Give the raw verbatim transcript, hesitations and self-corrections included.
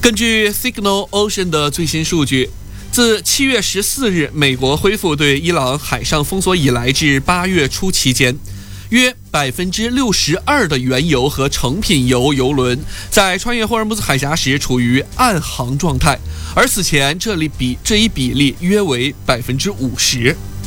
根据 Signal Ocean 的最新数据，自七月十四日美国恢复对伊朗海上封锁以来至八月初期间，约百分之六十二的原油和成品油油轮在穿越霍尔木兹海峡时处于暗航状态，而此前这里比这一比例约为百分之五十。